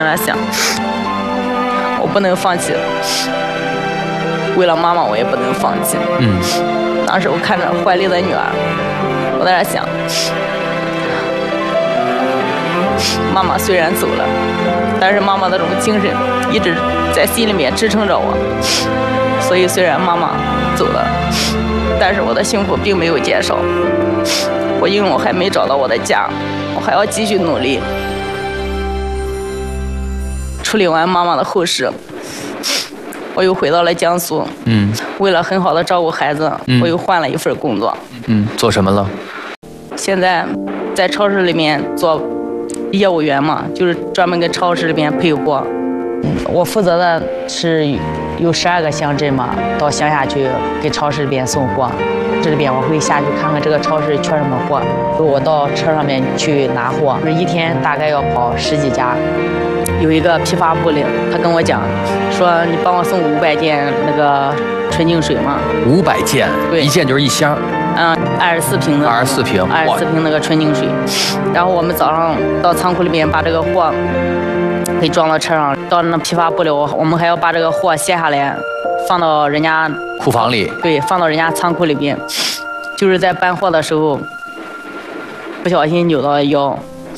在想，我不能放弃，为了妈妈我也不能放弃。当时我看着怀里的女儿，我在那想，妈妈虽然走了，但是妈妈的这种精神一直在心里面支撑着我。所以虽然妈妈走了，但是我的幸福并没有减少。因为我还没找到我的家，我还要继续努力。处理完妈妈的后事，我又回到了江苏。为了很好的照顾孩子，我又换了一份工作。 做什么了？ 现在在超市里面做业务员嘛，就是专门跟超市里面配货。我负责的是有12个乡镇嘛，到乡下去给超市里边送货。这里边我会下去看看这个超市缺什么货，我到车上面去拿货。一天大概要跑10几家。有一个批发部的，他跟我讲说：“你帮我送500件那个纯净水嘛。 ”500件， 对， 一件就是一箱。 24瓶的。24瓶那个纯净水。然后我们早上到仓库里面把这个货给装到车上，到那批发部里，我们还要把这个货卸下来，放到人家库房里。 对，放到人家仓库里边。就是在搬货的时候，不小心扭到了腰。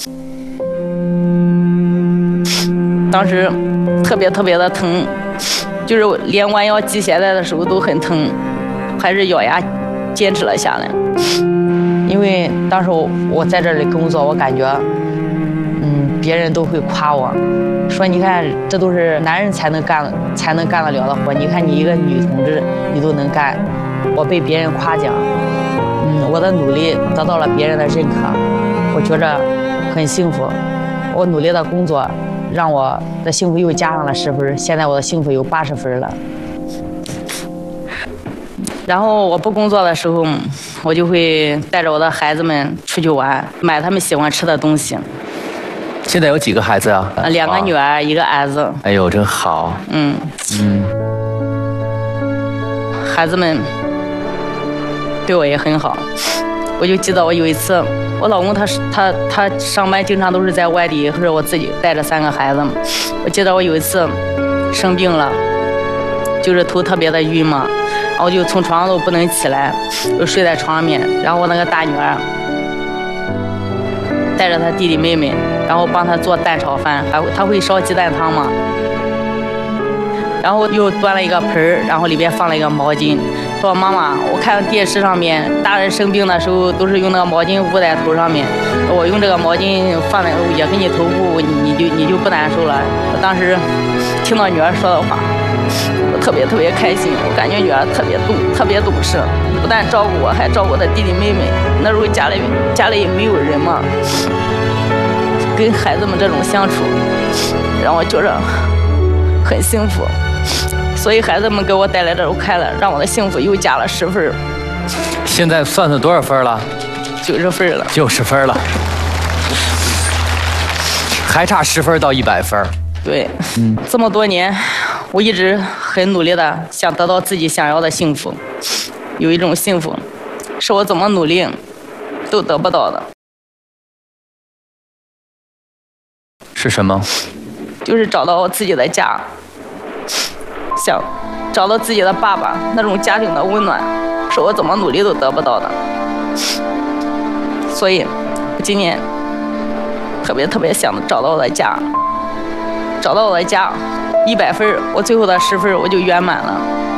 当时特别的疼，就是连弯腰系鞋带的时候都很疼，还是咬牙坚持了下来。因为当时我在这里工作，我感觉，别人都会夸我，说你看这都是男人才能干得了的活，你看你一个女同志你都能干，我被别人夸奖，我的努力得到了别人的认可，我觉着很幸福。我努力的工作让我的幸福又加上了10分，现在我的幸福有80分了。然后我不工作的时候，我就会带着我的孩子们出去玩，买他们喜欢吃的东西。 现在有几个孩子啊 ？2个女儿，1个儿子。 哎呦，真好。 孩子们对我也很好。我就记得我有一次，我老公他上班经常都是在外地，或者我自己带着3个孩子。我记得我有一次生病了，就是头特别的晕嘛，然后就从床上都不能起来，就睡在床上面。然后我那个大女儿带着她弟弟妹妹，然后帮她做蛋炒饭，她会烧鸡蛋汤嘛。然后又端了一个盆儿，然后里边放了一个毛巾，说妈妈，我看电视上面大人生病的时候都是用那个毛巾捂在头上面，我用这个毛巾放在也给你头捂，你就不难受了。我当时听到女儿说的话，我特别开心，我感觉女儿特别懂事，不但照顾我，还照顾我的弟弟妹妹。那时候家里也没有人嘛，跟孩子们这种相处让我觉着很幸福。所以孩子们给我带来这种快乐，让我的幸福又加了10分。 现在算多少分了 ？90分了。 90分了，还差10分到100分。 对，这么多年，我一直很努力的想得到自己想要的幸福。有一种幸福，是我怎么努力都得不到的。 是什么？ 就是找到我自己的家。想找到自己的爸爸，那种家庭的温暖，是我怎么努力都得不到的。所以，我今年特别想找到我的家，找到我的家，100分，我最后的10分我就圆满了。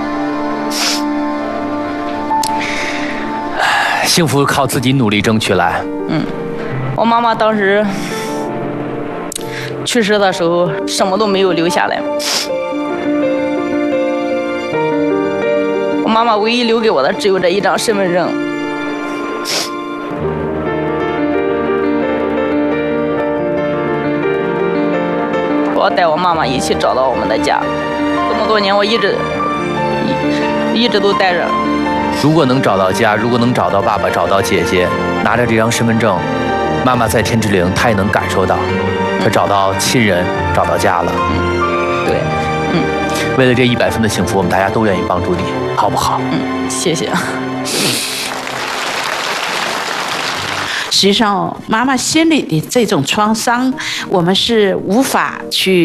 幸福靠自己努力争取来。 我妈妈当时去世的时候，什么都没有留下来。我妈妈唯一留给我的只有这一张身份证。我要带我妈妈一起找到我们的家。这么多年，我一直都带着。 如果能找到家，如果能找到爸爸，找到姐姐，拿着这张身份证，妈妈在天之灵，她也能感受到，她找到亲人，找到家了。 对。 为了这100分的幸福，我们大家都愿意帮助你，好不好？ 谢谢。 实际上妈妈心里的这种创伤，我们是无法去